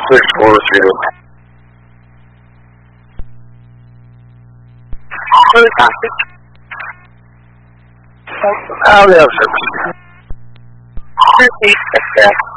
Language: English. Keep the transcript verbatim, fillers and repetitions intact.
six four two. Really copy. Oh, yeah, six. Repeat, that's correct.